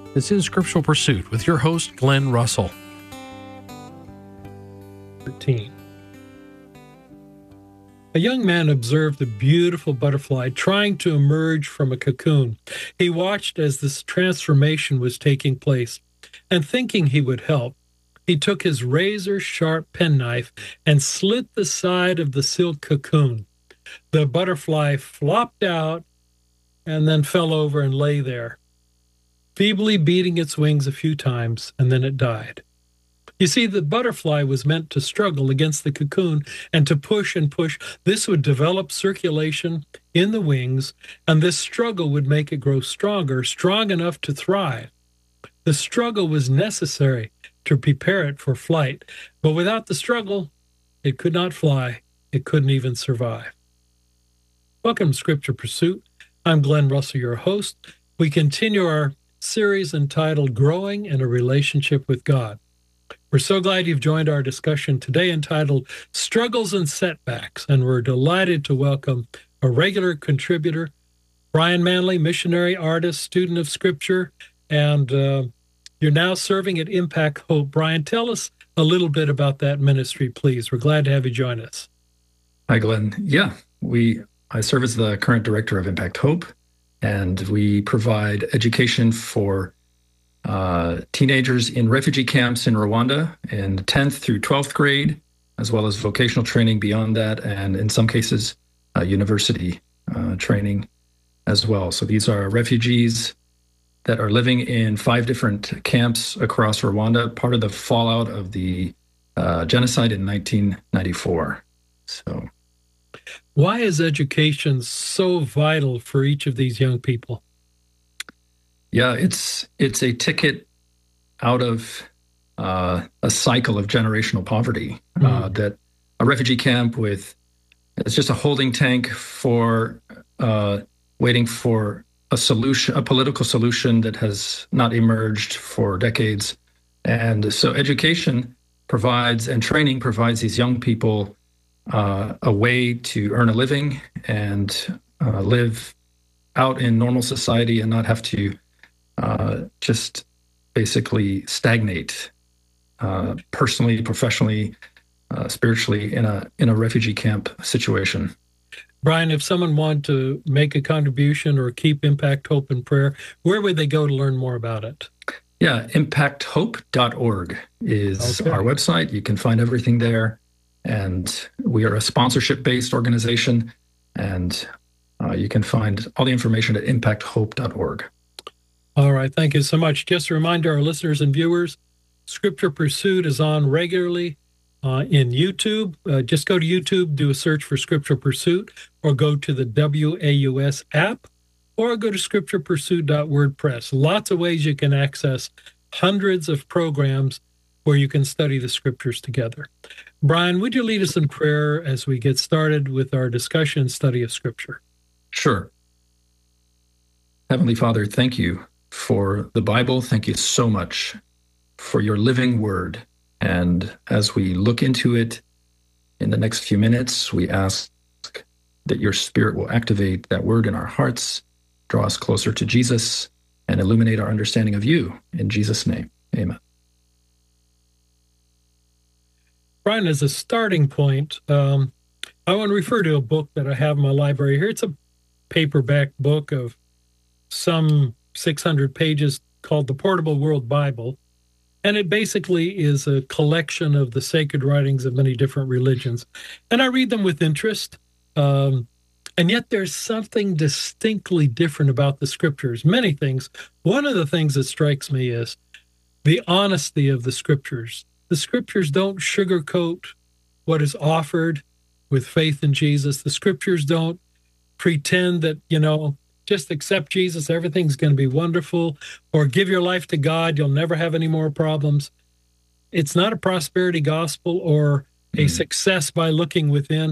This is Scriptural Pursuit with your host, Glenn Russell. 13. A young man observed a beautiful butterfly trying to emerge from a cocoon. He watched as this transformation was taking place, and thinking he would help, he took his razor-sharp penknife and slit the side of the silk cocoon. The butterfly flopped out and then fell over and lay there, feebly beating its wings a few times, and then it died. You see, the butterfly was meant to struggle against the cocoon and to push and push. This would develop circulation in the wings, and this struggle would make it grow stronger, strong enough to thrive. The struggle was necessary to prepare it for flight, but without the struggle, it could not fly. It couldn't even survive. Welcome to Scripture Pursuit. I'm Glenn Russell, your host. We continue our series entitled Growing in a Relationship with God. We're so glad you've joined our discussion today entitled Struggles and Setbacks, and we're delighted to welcome a regular contributor, Brian Manley, missionary, artist, student of Scripture, and you're now serving at Impact Hope. Brian, tell us a little bit about that ministry, please. We're glad to have you join us. Hi, Glenn. Yeah, I serve as the current director of Impact Hope, and we provide education for teenagers in refugee camps in Rwanda in 10th through 12th grade, as well as vocational training beyond that, and in some cases, university training as well. So these are refugees that are living in 5 different camps across Rwanda, part of the fallout of the genocide in 1994. So, why is education so vital for each of these young people? Yeah, it's a ticket out of a cycle of generational poverty. That a refugee camp it's just a holding tank for waiting for a solution, a political solution that has not emerged for decades. And so education provides and training provides these young people a way to earn a living and live out in normal society and not have to just basically stagnate personally, professionally, spiritually in a refugee camp situation. Brian, if someone wanted to make a contribution or keep Impact Hope in prayer, where would they go to learn more about it? Yeah, impacthope.org is our website. You can find everything there. And we are a sponsorship-based organization, and you can find all the information at impacthope.org. All right, thank you so much. Just a reminder, our listeners and viewers, Scripture Pursuit is on regularly in YouTube. Just go to YouTube, do a search for Scripture Pursuit, or go to the WAUS app, or go to scripturepursuit.wordpress. Lots of ways you can access hundreds of programs where you can study the Scriptures together. Brian, would you lead us in prayer as we get started with our discussion and study of Scripture? Sure. Heavenly Father, thank you for the Bible. Thank you so much for your living word. And as we look into it in the next few minutes, we ask that your Spirit will activate that word in our hearts, draw us closer to Jesus, and illuminate our understanding of you. In Jesus' name, amen. Brian, as a starting point, I want to refer to a book that I have in my library here. It's a paperback book of some 600 pages called The Portable World Bible. And it basically is a collection of the sacred writings of many different religions. And I read them with interest. And yet there's something distinctly different about the Scriptures. Many things. One of the things that strikes me is the honesty of the Scriptures. The Scriptures don't sugarcoat what is offered with faith in Jesus. The Scriptures don't pretend that, just accept Jesus, everything's going to be wonderful, or give your life to God, you'll never have any more problems. It's not a prosperity gospel or a success by looking within.